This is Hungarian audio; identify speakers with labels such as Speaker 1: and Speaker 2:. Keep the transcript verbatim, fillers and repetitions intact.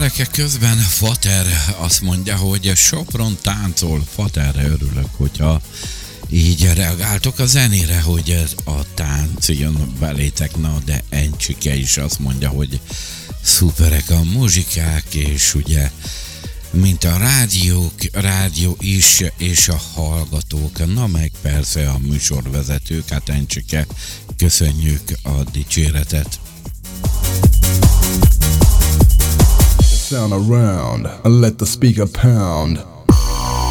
Speaker 1: gyerekek közben Fater azt mondja, hogy Sopron táncol. Faterre örülök, hogyha így reagáltok a zenére, hogy a tánc jön belétek, na de Encsike is azt mondja, hogy szuperek a muzsikák, és ugye mint a rádiók, rádió is, és a hallgatók, na meg persze a műsorvezetők, hát Encsike, köszönjük a dicséretet.
Speaker 2: Sound around and let the speaker pound.